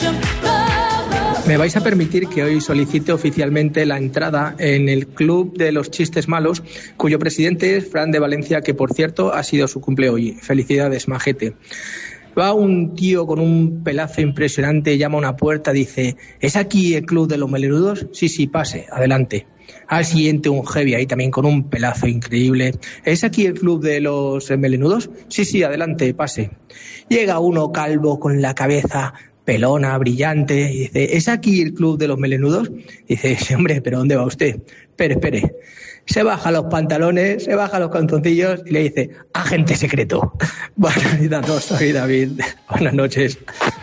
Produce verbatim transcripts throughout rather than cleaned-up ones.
Me vais a permitir que hoy solicite oficialmente la entrada en el Club de los Chistes Malos, cuyo presidente es Fran de Valencia, que por cierto ha sido su cumple hoy. Felicidades, majete. Va un tío con un pelazo impresionante, llama a una puerta, dice: ¿es aquí el Club de los Melenudos? Sí, sí, pase, adelante. Al siguiente un heavy ahí también con un pelazo increíble. ¿Es aquí el Club de los Melenudos? Sí, sí, adelante, pase. Llega uno calvo con la cabeza pelona, brillante, y dice: ¿es aquí el Club de los Melenudos? Dice: sí, hombre, ¿pero dónde va usted? Espere, espere. Se baja los pantalones, se baja los calzoncillos y le dice: agente secreto. Buenas noches, soy David. Buenas noches.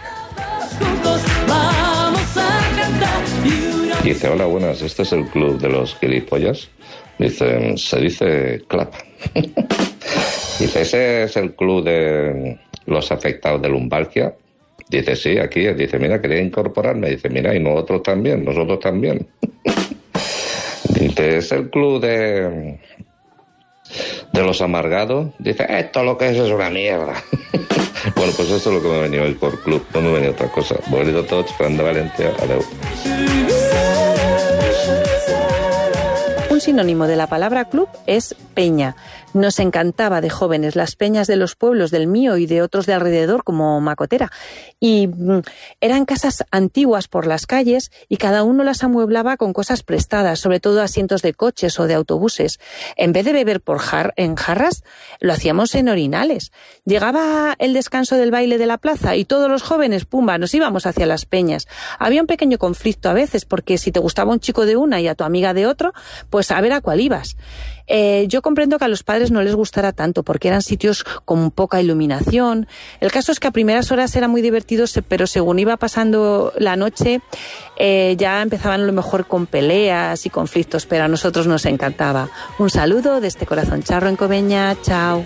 Dice: hola, buenas, ¿este es el Club de los Gilipollas? Dice: se dice clap. Dice: ¿ese es el Club de los afectados de lumbalgia? Dice: sí, aquí. Dice: mira, quería incorporarme. Dice: mira, y nosotros también, nosotros también. Dice: ¿es el Club de de los amargados? Dice: esto lo que es es una mierda. Bueno, pues esto es lo que me ha venido hoy por club, no me ha venido otra cosa. Bonito a todos, Fran de Valencia, adeu. Un sinónimo de la palabra club es peña. Nos encantaba de jóvenes las peñas de los pueblos del mío y de otros de alrededor, como Macotera. Y mm, eran casas antiguas por las calles y cada uno las amueblaba con cosas prestadas, sobre todo asientos de coches o de autobuses. En vez de beber por jar en jarras, lo hacíamos en orinales. Llegaba el descanso del baile de la plaza y todos los jóvenes, pumba, nos íbamos hacia las peñas. Había un pequeño conflicto a veces, porque si te gustaba un chico de una y a tu amiga de otro, pues a ver a cuál ibas. Eh, yo comprendo que a los padres no les gustara tanto porque eran sitios con poca iluminación. El caso es que a primeras horas era muy divertido, pero según iba pasando la noche eh, ya empezaban a lo mejor con peleas y conflictos, pero a nosotros nos encantaba. Un saludo desde Corazón Charro en Coveña. Chao.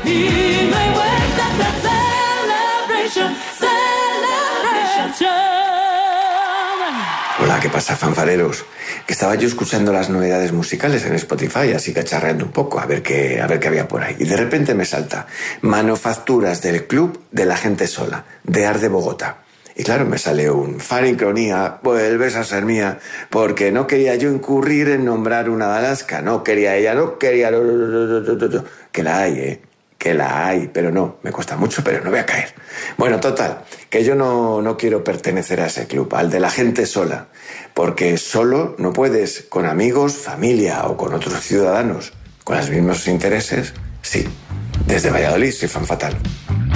Hola, ¿qué pasa, fanfareros? Que estaba yo escuchando las novedades musicales en Spotify, así cacharreando un poco, a ver qué, a ver qué había por ahí. Y de repente me salta: manufacturas del Club de la Gente Sola, de Ar de Bogotá. Y claro, me sale un: Fanicronía, vuelves a ser mía, porque no quería yo incurrir en nombrar una de Alaska. No quería ella, no quería... Que la hay, ¿eh? Que la hay, pero no, me cuesta mucho, pero no voy a caer. Bueno, total, que yo no, no quiero pertenecer a ese club, al de la gente sola, porque solo no puedes, con amigos, familia o con otros ciudadanos con los mismos intereses. Sí, desde Valladolid soy fan fatal.